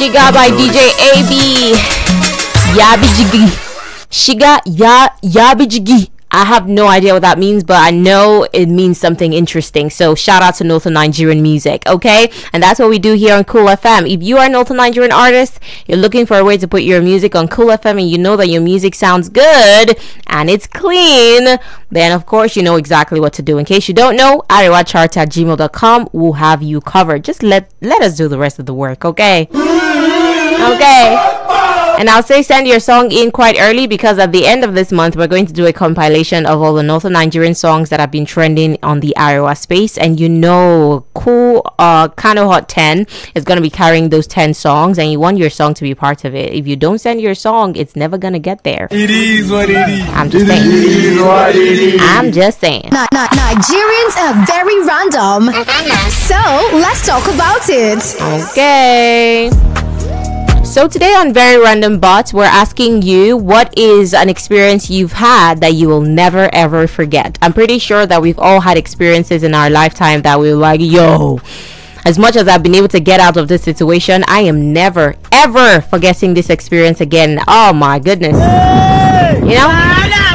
Shiga by DJ AB. Yabijigi. Shiga Yabijigi. I have no idea what that means, but I know it means something interesting. So shout out to Northern Nigerian music, okay? And that's what we do here on Cool FM. If you are a Northern Nigerian artist, you're looking for a way to put your music on Cool FM, and you know that your music sounds good and it's clean, then of course you know exactly what to do. In case you don't know, arewachart@gmail.com will have you covered. Just let us do the rest of the work, okay? Okay. And I'll say send your song in quite early, because at the end of this month we're going to do a compilation of all the Northern Nigerian songs that have been trending on the Arewa space. And you know, Cool Kano Hot 10 is going to be carrying those 10 songs, and you want your song to be part of it. If you don't send your song, it's never going to get there. It is what it is. I'm just saying. It is what it is. I'm just saying. Nigerians are very random. So let's talk about it. Okay. So today on Very Random Bots, we're asking you, what is an experience you've had that you will never ever forget? I'm pretty sure that we've all had experiences in our lifetime that we were like, yo, as much as I've been able to get out of this situation, I am never ever forgetting this experience again. Oh my goodness. You know?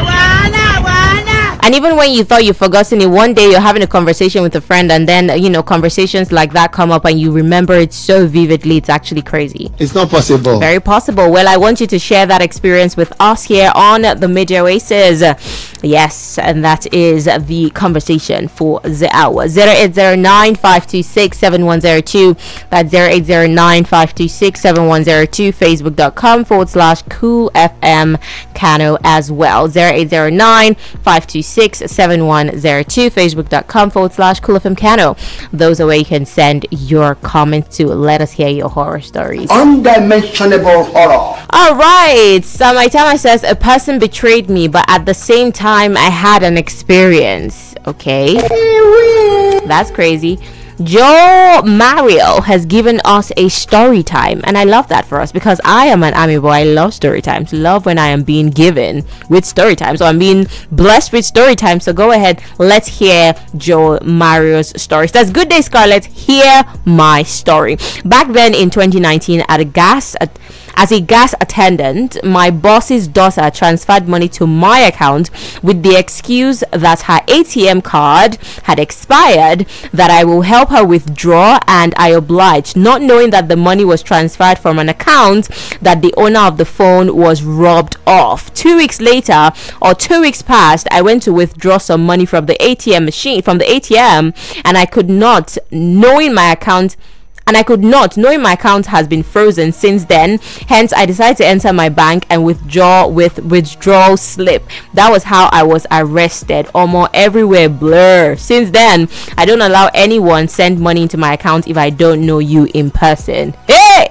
And even when you thought you've forgotten it, one day you're having a conversation with a friend, and then, you know, conversations like that come up and you remember it so vividly, it's actually crazy. It's not possible. Very possible. Well, I want you to share that experience with us here on the Midday Oasis. Yes, and that is the conversation for the hour. 0809-526-7102. That's 0809-526-7102. Facebook.com/Cool FM Kano as well. 0809-526-7102. Facebook.com/Cool FM Kano. Those are where you can send your comments to. Let us hear your horror stories. Undimensionable horror. All right. So Maitama says, a person betrayed me, but at the same time I had an experience. Okay, that's crazy. Joe Mario has given us a story time, and I love that for us, because I am an army boy. I love story times. Love when I am being given with story time, so I'm being blessed with story time. So go ahead, let's hear Joe Mario's story. That's Good Day Scarlett. Hear my story. Back then in 2019, as a gas attendant, my boss's daughter transferred money to my account with the excuse that her ATM card had expired, that I will help her withdraw, and I obliged, not knowing that the money was transferred from an account that the owner of the phone was robbed off. 2 weeks later, or 2 weeks passed, I went to withdraw some money from the ATM machine, and I could not, knowing my account has been frozen since then. Hence, I decided to enter my bank and withdraw with withdrawal slip. That was how I was arrested. Almost everywhere blur. Since then, I don't allow anyone send money into my account if I don't know you in person. Hey!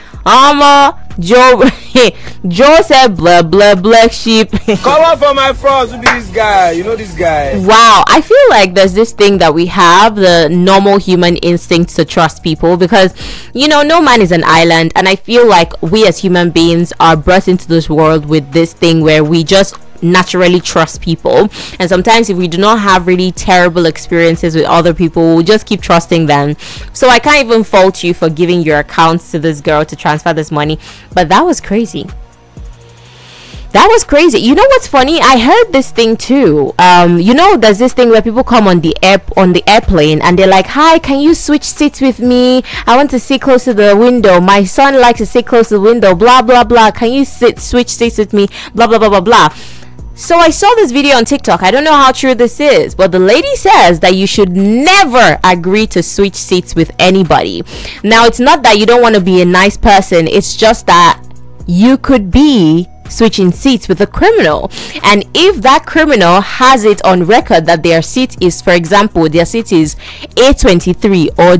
Joe said blah blah black sheep. Come on for my frogs with this guy. You know this guy. Wow, I feel like there's this thing that we have, the normal human instinct to trust people, because, you know, no man is an island, and I feel like we as human beings are brought into this world with this thing where we just naturally trust people, and sometimes if we do not have really terrible experiences with other people, we'll just keep trusting them. So I can't even fault you for giving your accounts to this girl to transfer this money, but that was crazy. That was crazy. You know what's funny? I heard this thing too. You know, there's this thing where people come on the airplane and they're like, "Hi, can you switch seats with me? I want to sit close to the window. My son likes to sit close to the window. Blah blah blah. Can you switch seats with me? Blah blah blah blah blah." So I saw this video on TikTok. I don't know how true this is, but the lady says that you should never agree to switch seats with anybody. Now, it's not that you don't want to be a nice person. It's just that you could be switching seats with a criminal, and if that criminal has it on record that their seat is, for example, their seat is A23 or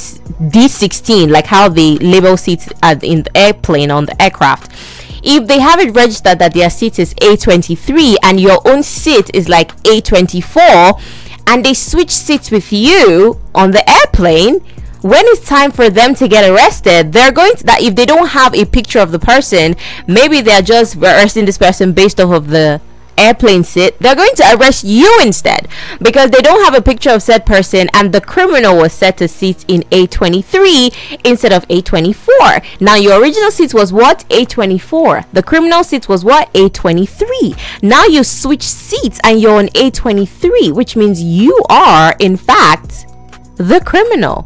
D16, like how they label seats in the airplane, on the aircraft. If they have it registered that their seat is A23 and your own seat is like A24, and they switch seats with you on the airplane, when it's time for them to get arrested, they're going to, that if they don't have a picture of the person, maybe they're just arresting this person based off of the airplane seat, they're going to arrest you instead because they don't have a picture of said person and the criminal was set to sit in A23 instead of A24. Now your original seat was what? A24. The criminal seat was what? A23. Now you switch seats and you're on A23, which means you are in fact the criminal.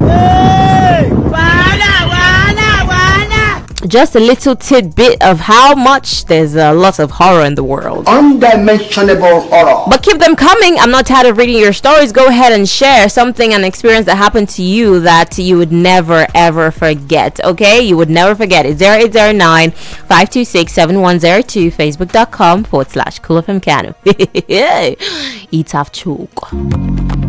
Just a little tidbit of how much there's a lot of horror in the world. Undimensionable horror. But keep them coming. I'm not tired of reading your stories. Go ahead and share something, an experience that happened to you that you would never ever forget. Okay, you would never forget it. 0809 526 7102, facebook.com/Cool FM Kano. It's off choke.